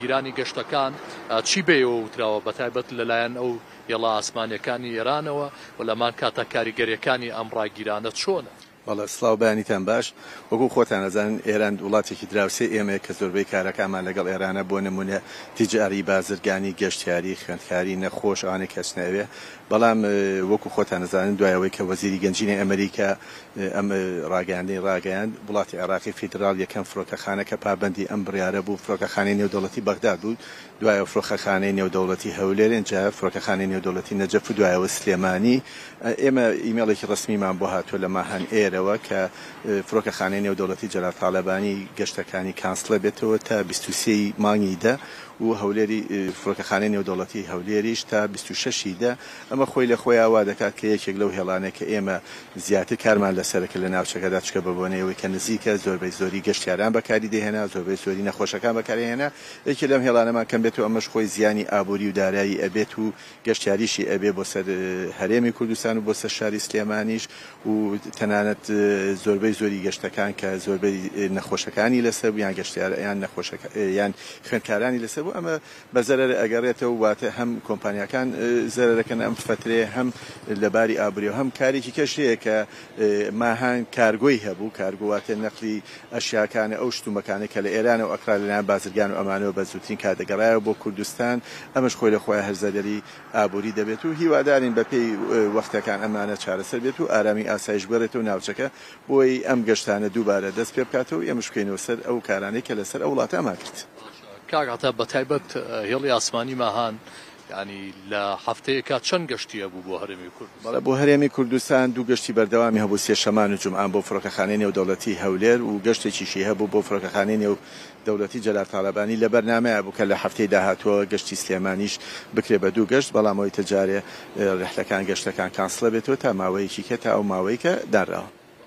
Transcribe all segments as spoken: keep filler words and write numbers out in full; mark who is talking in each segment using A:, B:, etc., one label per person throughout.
A: گیرانی گەشتەکان چی بێەوە وتراوە بەتایبەت لەلایەن ئەو هێڵە ئاسمانیەکانی ئێرانەوە و لەمان کاتە کاریگەریەکانی ئەم ڕاگیرانە چۆنە؟
B: بەڵێ سڵاو بەیانیتان باش وەکو خۆتان ئەزانن ئێران وڵاتێکی دراوسێ ئێمە کە زۆربەی کارەکانمان لەگەڵ ئێرانە بۆ نمونە تیجاری بازرگانی گەشتیاری خوێندکاری نەخۆش ئەوانەی کەس ناوێ بەڵام وەکو خۆتان ئەزانن دوایەوەی کە وەزیری گەنجینی ئەمریکا ئەم ڕاگەیاندەی ڕاگەیاند وڵاتی عێراقی فیدرال یەکەم فرۆکەخانەکە پابەندی ئەم بڕیارە بوو فرۆکەخانەی نێودەوڵەتی بەغداد بوو دوایە فرۆکەخانەی نێودەوڵەتی هەولێر جا فرۆکەخانەی نێودەوڵەتی نەجەف و دوایەوە سلێمانی ئێمە ئیمێڵێکی ڕسمیمان بۆ هاتووە لە ماهان ئێرەوە کە فرۆکەخانەی نێودەوڵەتی جەلال تاالەبانی گەشتەکانی کانسڵە بێتەوە تا بیست و سێ مانگیدا و هەولێری فرۆکەخانەی نێودەوڵەتی هەولێریش تا بیست و شەشیدا ئەمە خۆی لە خۆی ئاوا دەکات کە یەکێک لەو هێڵانە کە ئێمە زیاتر کارمان لەسەرەکە لە ناوچەکەدا چکە بەبوونەوەی کە نزیکە زۆربەی زۆری گەشتیاران بەکاری دێهێنا زۆربەی زۆری نەخۆشەکان بەکارهێنا یەکێ لەم هێڵانەمان کەم بێت و ئەمەش خۆی زیانی ئابووری و دارایی ئەبێت و گەشتیاریشی ئەبێ بۆ سەر هەرێمی کوردستان و بۆ سەر شاری سلێمانیش و تەنانەت زۆربەی زۆری گەشتەکان کە زۆربەی نەخۆشەکانی لەسەر یان گەشتیار یان نەخۆشەکە یان خوێندکارانی لەسەر بوو ئەمە بە زەرەر ئەگەڕێتەوە واتە هەم کۆمپانیەکان زەرەرەکەن ئەم فترێ هەم لەباری ئابووری و هەم کارێکی کەشەیە کە ماهان کارگۆی هەبوو کارگوواتە نەقلی ئەشیاکانە ئەو شتومەکانە کە لە ئێرانە و ئەکرا لەلایەن بازرگان و ئەمانەوە بە زووترین کاردەگەڕایەوە بۆ کوردستان ئەمەش خۆی لە خۆی هەرزەدەری ئابووری دەبێت و هیوادارین بە پێی وەختەکان ئەمانە چارەسەر بێت و ئارامی ئاسایش بێتەوە ناوچەکە بۆی ئەم گەشتانە دووبارە دەست پێ بکاتەوە ئێمەش بکەینەوە سەر ئەو کارانەی کە لەسەر ئەو وڵاتە ئەما کرد.
A: کاکاتە بەتایبەت هێڵی ئاسمانی ماهان ینی لە هەفتەیەکە چەند گەشتیە بوو بۆ هەرێمی کورد؟
B: بەڵێ بۆ هەرێمی کوردستان دوو گەشتی بەردەوامی هەبوو سێ شەمان و جومعان بۆ فرۆکەخانەی نێودەوڵەتی هەولێر و گەشتێکیشی هەبوو بۆ فرۆکەخانەی نێودەوڵەتی جەلال تاالەبانی لە بەرنامەیە بوو کە لە هەفتەی داهاتووە گەشتی سلێمانیش بکرێ بە دوو گەشت بەڵامەوەی تجارێ ڕحلەکان گەشتەکان کانسڵە بێتەوە تا ماوەیەکی کە تا ئەو ماوەی کە داڕاوە.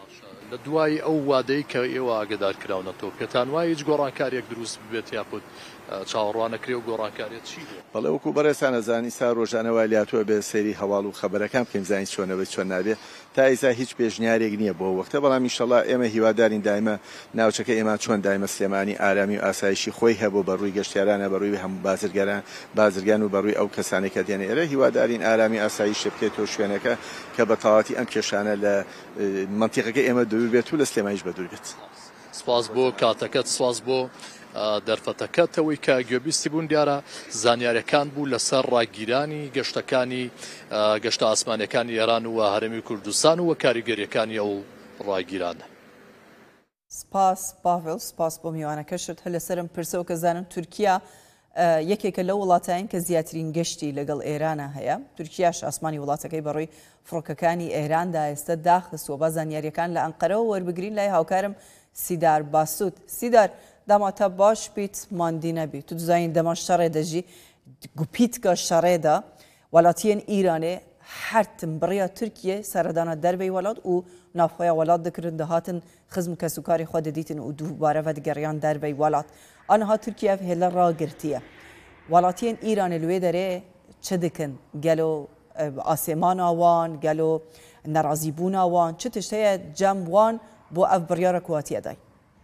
A: لە دوای ئەو وادەی کە ئێوە ئاگدار کراونەتەوە پێتان وایە هیچ گۆڕانکارێک دروست بێت یاخود چاوەڕوانەکرێ و گۆڕانکاریت چی بێت؟
B: بەڵێ وەکو بەڕێستان ئەزانی سا ڕۆژانەوە لاتووە بێ سەیری هەواڵ و خەبەرەکان بکەین زانین چۆنەوەی چۆن نابێ تا ئێستا هیچ پێشنیارێک نییە بۆ وەختە بەڵام ئینشەڵا ئێمە هیوادارین دایمە ناوچەکە ئێمە چۆن دایمە سلێمانی ئارامی و ئاسایشی خۆی هەبوو بەڕووی گەشتیارانە بەڕووی هەموو بازرگەران بازرگان و بەڕووی ئەو کەسانی کە دێنێ ئێرە هیوادارین ئارامی ئاسایش بکرێتەوە شوێنەکە کە بە تەواوەتی ئەم کێشانە لە منتیقەکە ئێمە دوور بێت و لە سلێمانیش بەدوور بێت.
A: سپاس بۆ کاتەکەت سپاس بۆ دەرفەتەکەتەوەی کە گوێبیستی بوون دیارە زانیاریەکان بوو لەسەر ڕاگیرانی گەشتەکانی گەشتە ئاسمانیەکانی ئێران و هەرێمی کوردستان و کاریگەریەکانی ئەو ڕاگیرانە.
C: سپاس پاڤڵ سپاس بۆ میوانەکەشت هە لەسرم پرسەوە کە زانم تورکیا یەکێکە لە وڵاتایان کە زیاترین گەشتی لەگەڵ ئێرانە هەیە تورکیاش ئاسمانی وڵاتەکەی بەڕووی فڕۆکەکانی ئێراندا ئێستا داخستووە با زانیاریەکان لە ئەنقەرەوە وەربگرین لای هاوکارم سیدار باسوود. سیدار دەماتە باش بیت ماندی نەبی تو دزانین دەما شەڕێ دەژی گوپیتکە شەڕێدا وڵاتیان ئیرانێ هەرتم بڕیا تورکیە سەردانە دەربەی وڵات و ناوخۆیە وڵات دەکردن دەهاتن خزم کەسوکاری خۆ دەدیتن و دووبارەوە دگەڕیان دەربەی وڵات ئەنها تورکیا هێلە ڕاگرتیە وڵاتیان ئیرانە لێ دەرێ چ دکن گەلۆ ئاسێماناوان گەلۆ نەڕازیبووناوان چ تشتەیە جەم وان بۆ ئەف بڕیارە کواتیەدای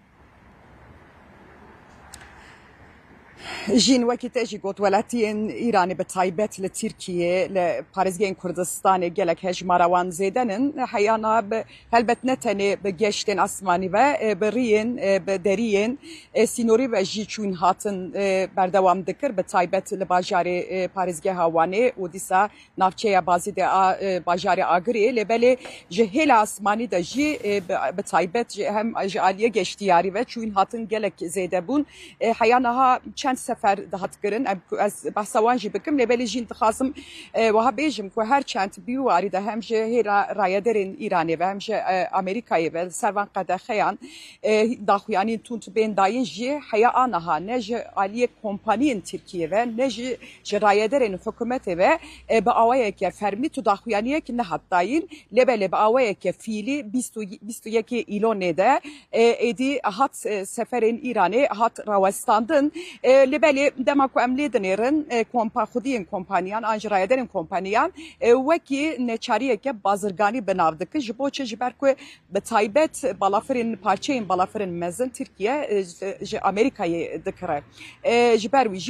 D: ژین وەکی تێژی گوت وەلاتیان ئیرانی بە تایبەت لە تورکیە لە پارێزگەین کوردستانê gelek hejmarawan zêdenin heyana bi helbet ne tenê bi geştên asmanî ve bi riyên bi deriyên sînorî ve jî çûn hatin berdewam dikir bi taybet li bajarê parêzgeha Wanê û dîsa navçeya bazî de bajarê Agirê lêbelê ji hêla asmanî de jî bi taybet hem ji aliyê geştiyarî ve çûn hatin gelek zêde bûn heyanaha çend sefer dihatkirin ez behsa wan jî bikim lêbelê jî dixwazim wiha bêjim ku her çend bîwarî de hem ji hêla rayederên Îranê ve hem ji Amerîkayê ve servan qedexeyan daxuyanîn tund bên dayîn jî heya anaha ne ji aliyê kompaniyên Tirkiye ve ne jî ji rayederên hikûmetê ve bi awayeke fermî tu daxuyaniyek nehat dayîn lêbelê bi awayeke fîlî bîst û yekê îlonê de êdî hat seferên Îranê hat rawestandin بله دما کو ام لیدنرن کمپا خودین کمپانیان انجرایدن کمپانیان وکی نچاریه که بازرگانی بناوده که جبو چه جبر کو به تایبت بالافرین پارچه این بالافرین مزن ترکیه امریکای دکره جبر